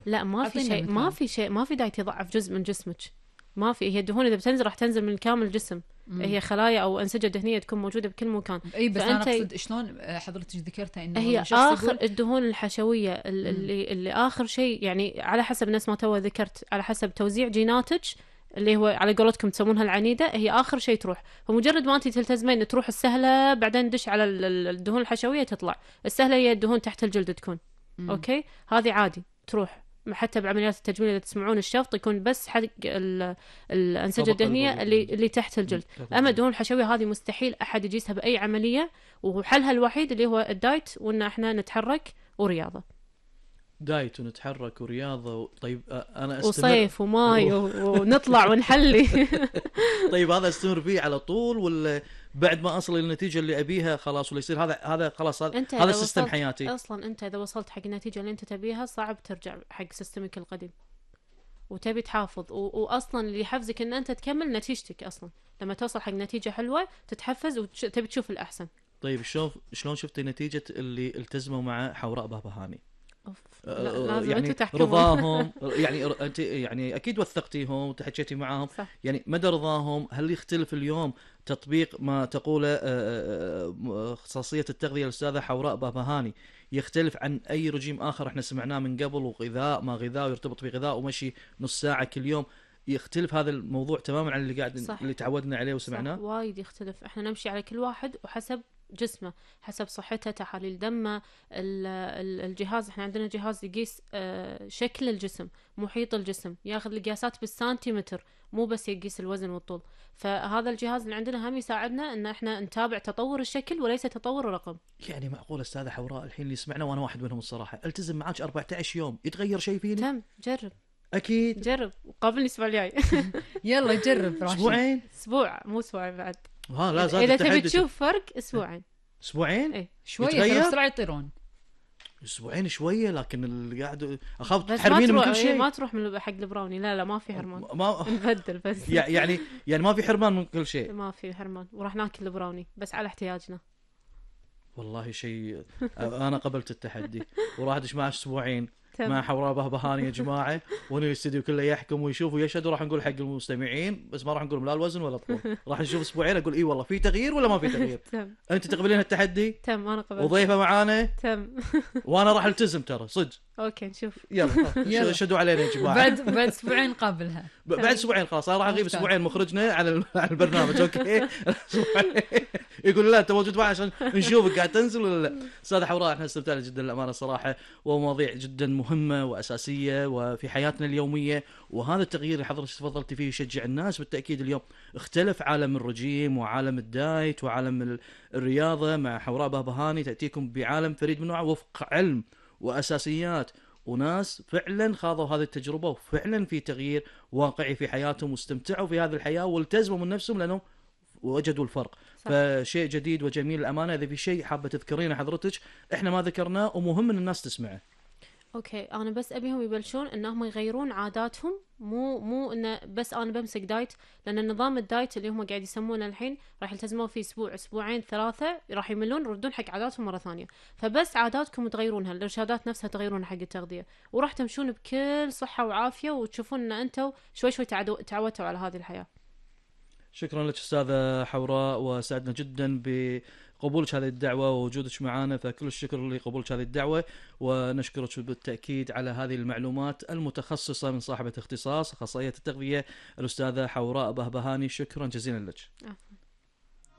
لا ما في أعطينا شيء، مثال. ما في شيء، ما في دايت يضعف جزء من جسمك. ما في، هي الدهون اذا بتنزل راح تنزل من كامل الجسم. هي خلايا او انسجه دهنيه تكون موجوده بكل مكان. اي بس انا فانت اقصد شلون حضرتك ذكرتها انه والله هي شخص اخر يقول. الدهون الحشويه مم. اللي اخر شيء، يعني على حسب نفس ما تو ذكرت، على حسب توزيع جيناتك اللي هو على قولتكم تسمونها العنيده، هي اخر شيء تروح. فمجرد ما انت تلتزمين تروح السهله، بعدين ندش على الدهون الحشويه تطلع. السهله هي الدهون تحت الجلد تكون مم. اوكي، هذه عادي تروح. حتى بعمليات التجميل اذا تسمعون الشفط يكون بس حق الانسجه طبقة الدهنيه البويض. اللي تحت الجلد. اما الدهون الحشويه هذه مستحيل احد يجيسها باي عمليه، وحلها الوحيد اللي هو الدايت، وان احنا نتحرك ورياضه دايت ونتحرك ورياضة. طيب أنا أستمر. وصيف وماي ونطلع ونحلي. طيب هذا استمر فيه على طول، ولا بعد ما أصل للنتيجة اللي أبيها خلاص، ولا يصير هذا خلاص انت هذا اذا سيستم وصلت حياتي؟ اصلا، انت اذا وصلت حق النتيجه اللي انت تبيها صعب ترجع حق سيستمك القديم، وتبي تحافظ واصلا اللي يحفزك ان انت تكمل نتيجتك. اصلا لما توصل حق نتيجه حلوه تتحفز وتبي تشوف الاحسن. طيب شلون شفتي نتيجة اللي التزموا مع حوراء بهبهاني؟ أوف. لا لازم يعني انتوا تحكمون. رضاهم، يعني انت يعني اكيد وثقتيهم وتحكيتي معاهم. صح. يعني مدى رضاهم، هل يختلف اليوم تطبيق ما تقوله خصوصية التغذية الأستاذة حوراء بهبهاني يختلف عن أي رجيم آخر احنا سمعناه من قبل، وغذاء ما غذاء ويرتبط بغذاء ومشي نص ساعة كل يوم؟ يختلف هذا الموضوع تماما عن اللي قاعد صح. اللي تعودنا عليه صح وسمعناه. وايد يختلف. احنا نمشي على كل واحد وحسب جسمه، حسب صحته، تحاليل دمه، الجهاز. احنا عندنا جهاز يقيس شكل الجسم، محيط الجسم، ياخذ القياسات بالسنتيمتر، مو بس يقيس الوزن والطول. فهذا الجهاز اللي عندنا هم يساعدنا ان احنا نتابع تطور الشكل وليس تطور الرقم. يعني معقول أستاذة حوراء الحين اللي سمعنا وانا واحد منهم الصراحة التزم معاك 14 يوم يتغير شيء فيني؟ تم جرب. اكيد. جرب وقابلني الاسبوع الجاي. يلا جرب راشد. اسبوعين؟ اسبوع مو اسبوعين بعد. ها لا زاد اذا التحدي. تبي تشوف فرق اسبوعين. اسبوعين؟ ايه شويه يتغير؟ ترى بسرعه يطيرون. اسبوعين شويه، لكن اللي قاعد اخاف بس تحرميني من كل ما شيء. تروح من حق البراوني. لا ما في حرمان. ما نبدل بس. يعني ما في حرمان من كل شيء. ما في حرمان، وراح ناكل البراوني بس على احتياجنا. والله شيء. انا قبلت التحدي وراح ادش معه اسبوعين تم. مع حوراء بهبهاني يا جماعه، وهنا الاستديو كله يحكم ويشوف ويشهد، وراح نقول حق المستمعين بس ما راح نقول لا الوزن ولا الطول، راح نشوف اسبوعين اقول اي والله في تغيير ولا ما في تغيير. تم. انت تقبلين التحدي تم انا قبلت. وضيفه معانا، تم. وانا راح التزم ترى صدق. اوكي نشوف. يلا شدوا علينا يا جماعه. بعد اسبوعين قابلها. بعد اسبوعين خلاص انا راح اغيب ممتاز. اسبوعين مخرجنا على البرنامج. اوكي. يقول لا انت موجود معي عشان نشوفك قاعد تنزل ولا لا. استاذه حوراء احنا استمتعنا جدا للامانه صراحه، ومواضيع جدا مهمه واساسيه وفي حياتنا اليوميه، وهذا التغيير اللي حضرتك تفضلتي فيه يشجع الناس بالتاكيد. اليوم اختلف عالم الرجيم وعالم الدايت وعالم الرياضه مع حوراء بهبهاني، تاتيكم بعالم فريد من نوعه وفق علم واساسيات، وناس فعلا خاضوا هذه التجربة وفعلا في تغيير واقعي في حياتهم واستمتعوا في هذه الحياة والتزموا من نفسهم لأنهم وجدوا الفرق. صح. فشيء جديد وجميل الأمانة. إذا في شيء حابة تذكرينه حضرتك إحنا ما ذكرناه ومهم إن الناس تسمعه. اوكي انا بس ابيهم يبلشون انهم يغيرون عاداتهم، مو انه بس انا بمسك دايت، لان النظام الدايت اللي هم قاعد يسمونه الحين راح يلتزمون فيه اسبوع اسبوعين ثلاثه، راح يملون يردون حق عاداتهم مره ثانيه. فبس عاداتكم تغيرونها، الارشادات نفسها تغيرونها حق التغذيه، وراح تمشون بكل صحه وعافيه، وتشوفون ان انتم شوي شوي تعودتوا على هذه الحياه. شكرا لك أستاذة حوراء، وسعدنا جدا بقبولك هذه الدعوة ووجودك معنا، فكل الشكر لقبولك هذه الدعوة، ونشكرك بالتأكيد على هذه المعلومات المتخصصة من صاحبة اختصاص أخصائية التغذية الأستاذة حوراء بهبهاني. شكرا جزيلا لك.